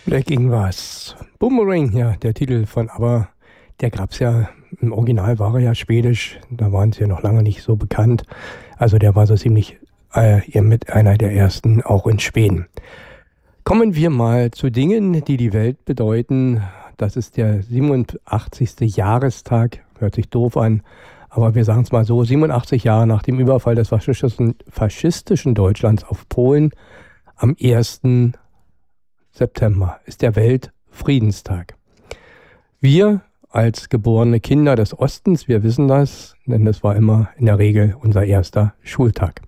Da ging was. Boomerang, ja, der Titel von ABBA, der gab's ja, im Original war er ja schwedisch, da waren sie ja noch lange nicht so bekannt. Also der war so ziemlich mit einer der ersten auch in Schweden. Kommen wir mal zu Dingen, die die Welt bedeuten. Das ist der 87. Jahrestag, hört sich doof an, aber wir sagen es mal so, 87 Jahre nach dem Überfall des faschistischen Deutschlands auf Polen am 1. September ist der Weltfriedenstag. Wir als geborene Kinder des Ostens, wir wissen das, denn das war immer in der Regel unser erster Schultag.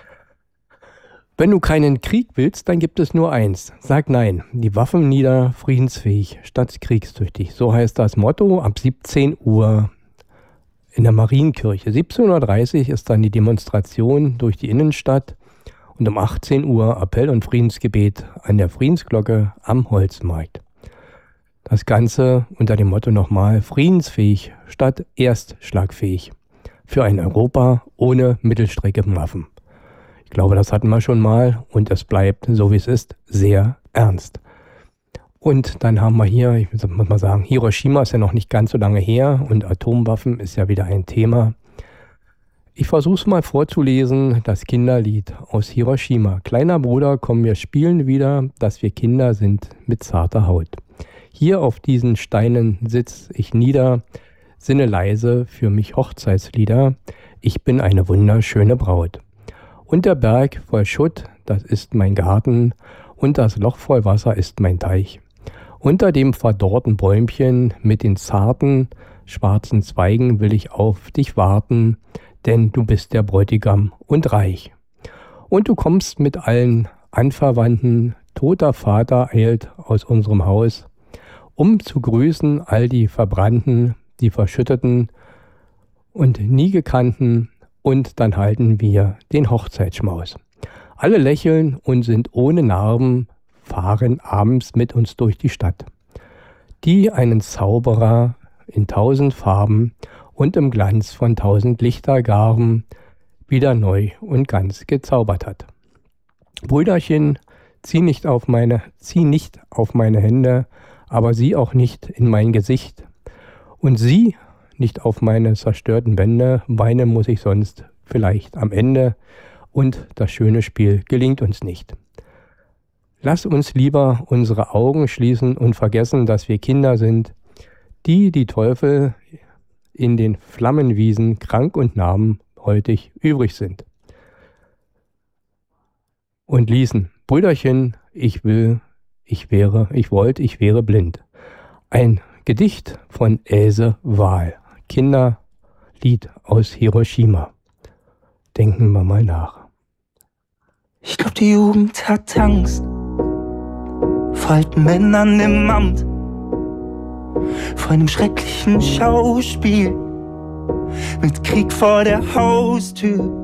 Wenn du keinen Krieg willst, dann gibt es nur eins. Sag nein. Die Waffen nieder, friedensfähig statt kriegstüchtig. So heißt das Motto ab 17 Uhr in der Marienkirche. 17.30 Uhr ist dann die Demonstration durch die Innenstadt und um 18 Uhr Appell und Friedensgebet an der Friedensglocke am Holzmarkt. Das Ganze unter dem Motto nochmal friedensfähig statt erstschlagfähig. Für ein Europa ohne Mittelstreckenwaffen. Ich glaube, das hatten wir schon mal und es bleibt, so wie es ist, sehr ernst. Und dann haben wir hier, ich muss mal sagen, Hiroshima ist ja noch nicht ganz so lange her und Atomwaffen ist ja wieder ein Thema. Ich versuche es mal vorzulesen, das Kinderlied aus Hiroshima. Kleiner Bruder, komm, wir spielen wieder, dass wir Kinder sind mit zarter Haut. Hier auf diesen Steinen sitz ich nieder, sinne leise für mich Hochzeitslieder. Ich bin eine wunderschöne Braut. Und der Berg voll Schutt, das ist mein Garten, und das Loch voll Wasser ist mein Teich. Unter dem verdorrten Bäumchen mit den zarten, schwarzen Zweigen will ich auf dich warten, denn du bist der Bräutigam und reich. Und du kommst mit allen Anverwandten, toter Vater eilt aus unserem Haus, um zu grüßen all die Verbrannten, die Verschütteten und nie gekannten, und dann halten wir den Hochzeitsschmaus. Alle lächeln und sind ohne Narben, fahren abends mit uns durch die Stadt, die einen Zauberer in 1000 Farben und im Glanz von 1000 Lichtergarben wieder neu und ganz gezaubert hat. Brüderchen, zieh nicht auf meine Hände, aber sieh auch nicht in mein Gesicht und sieh nicht auf meine zerstörten Wände, weinen muss ich sonst vielleicht am Ende und das schöne Spiel gelingt uns nicht. Lass uns lieber unsere Augen schließen und vergessen, dass wir Kinder sind, die Teufel in den Flammenwiesen krank und narbenhäutig übrig sind. Und ließen, Brüderchen, ich wäre blind. Ein Gedicht von Else Wahl. Kinderlied aus Hiroshima. Denken wir mal nach. Ich glaub, die Jugend hat Angst vor alten Männern im Amt, vor einem schrecklichen Schauspiel mit Krieg vor der Haustür